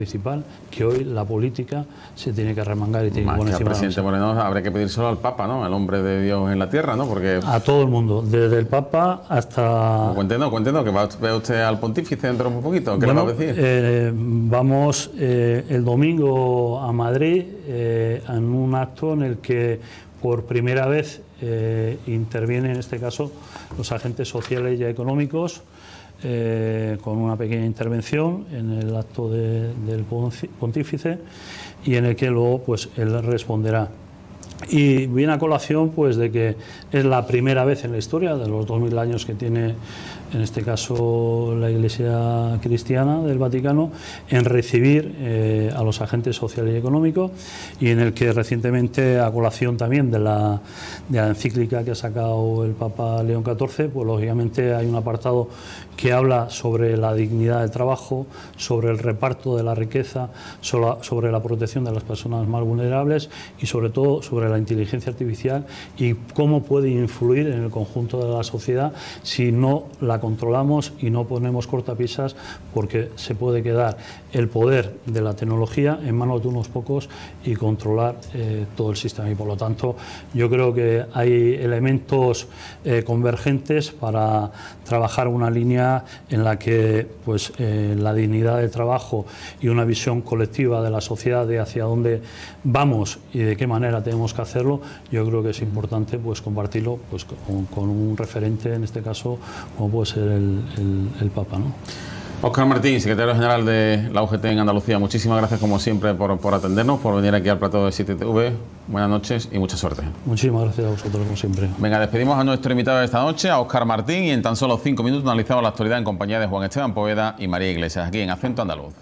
principal, que hoy la política se tiene que remangar y tiene que poner encima de la mesa. Presidente Moreno, habría que pedírselo al Papa, ¿no? El hombre de Dios en la tierra, ¿no? Porque a todo el mundo, desde el Papa hasta... Cuéntenos, que va a ver usted al pontífice dentro de un poquito. ¿Qué le va a decir? Vamos el domingo a Madrid en un acto en el que por primera vez intervienen, en este caso, los agentes sociales y económicos, con una pequeña intervención en el acto del pontífice, y en el que luego pues él responderá. Y viene a colación pues de que es la primera vez en la historia de los 2000 años que tiene, en este caso, la Iglesia cristiana del Vaticano, en recibir a los agentes sociales y económicos, y en el que recientemente, a colación también de la encíclica que ha sacado el Papa León XIV, pues lógicamente hay un apartado que habla sobre la dignidad del trabajo, sobre el reparto de la riqueza, sobre la protección de las personas más vulnerables y sobre todo sobre la inteligencia artificial y cómo puede influir en el conjunto de la sociedad si no la controlamos y no ponemos cortapisas, porque se puede quedar el poder de la tecnología en manos de unos pocos y controlar todo el sistema. Y por lo tanto yo creo que hay elementos convergentes para trabajar una línea en la que pues la dignidad del trabajo y una visión colectiva de la sociedad de hacia dónde vamos y de qué manera tenemos que hacerlo, yo creo que es importante pues compartirlo pues con un referente, en este caso como puede ser el Papa, ¿no? Óscar Martín, secretario general de la UGT en Andalucía, muchísimas gracias como siempre por atendernos, por venir aquí al plató de 7TV. Buenas noches y mucha suerte. Muchísimas gracias a vosotros, como siempre. Venga, despedimos a nuestro invitado de esta noche, a Óscar Martín, y en tan solo 5 minutos analizamos la actualidad en compañía de Juan Esteban Poveda y María Iglesias, aquí en Acento Andaluz.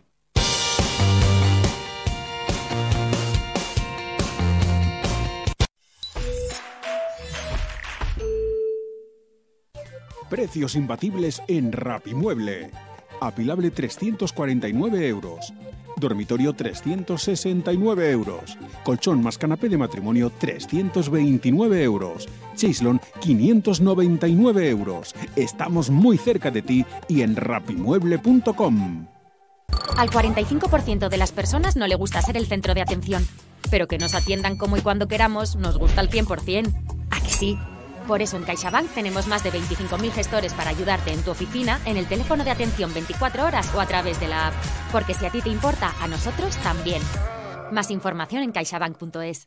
Precios imbatibles en Rapimueble. Apilable 349 euros. Dormitorio 369 euros. Colchón más canapé de matrimonio 329 euros. Chaislón 599 euros. Estamos muy cerca de ti y en rapimueble.com. Al 45% de las personas no le gusta ser el centro de atención, pero que nos atiendan como y cuando queramos nos gusta al 100%. ¿A que sí? Por eso en CaixaBank tenemos más de 25.000 gestores para ayudarte en tu oficina, en el teléfono de atención 24 horas o a través de la app. Porque si a ti te importa, a nosotros también. Más información en caixabank.es.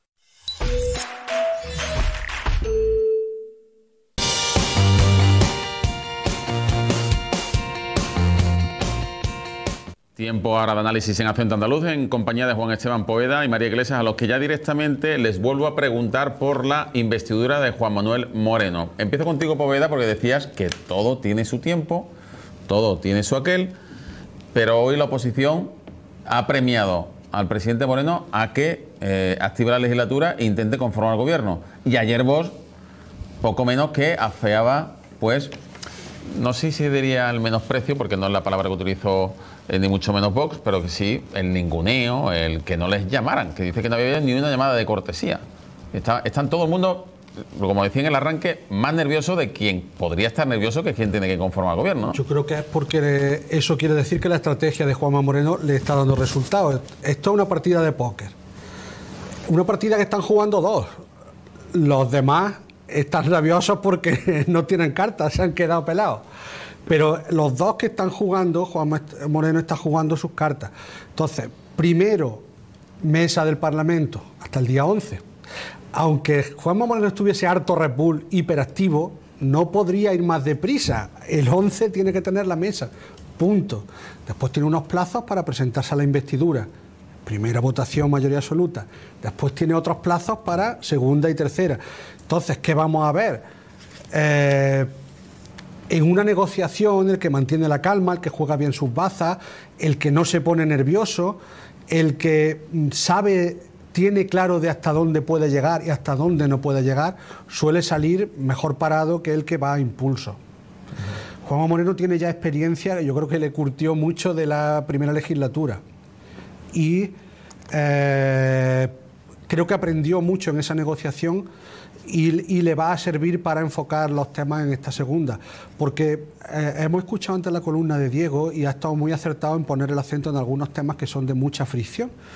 Tiempo ahora de análisis en Acento Andaluz en compañía de Juan Esteban Poveda y María Iglesias, a los que ya directamente les vuelvo a preguntar por la investidura de Juan Manuel Moreno. Empiezo contigo, Poveda, porque decías que todo tiene su tiempo, todo tiene su aquel, pero hoy la oposición ha premiado al presidente Moreno a que active la legislatura e intente conformar el gobierno. Y ayer vos, poco menos que afeaba, pues, no sé si diría el menosprecio, porque no es la palabra que utilizó ni mucho menos Vox, pero que sí el ninguneo, el que no les llamaran, que dice que no había ni una llamada de cortesía. Están todo el mundo, como decía en el arranque, más nervioso de quien podría estar nervioso que quien tiene que conformar el gobierno, ¿no? Yo creo que es porque eso quiere decir que la estrategia de Juanma Moreno le está dando resultados. Esto es una partida de póker. Una partida que están jugando dos. Los demás están nerviosos porque no tienen cartas, se han quedado pelados. Pero los dos que están jugando, Juan Moreno está jugando sus cartas. Entonces, primero, mesa del Parlamento hasta el día 11. Aunque Juanma Moreno estuviese harto Red Bull, hiperactivo, no podría ir más deprisa. El 11 tiene que tener la mesa, punto. Después tiene unos plazos para presentarse a la investidura. Primera votación, mayoría absoluta. Después tiene otros plazos para segunda y tercera. Entonces, ¿qué vamos a ver? En una negociación, el que mantiene la calma, el que juega bien sus bazas, el que no se pone nervioso, el que tiene claro de hasta dónde puede llegar y hasta dónde no puede llegar, suele salir mejor parado que el que va a impulso. Juanma Moreno tiene ya experiencia, yo creo que le curtió mucho de la primera legislatura y creo que aprendió mucho en esa negociación y le va a servir para enfocar los temas en esta segunda, porque hemos escuchado antes la columna de Diego y ha estado muy acertado en poner el acento en algunos temas que son de mucha fricción.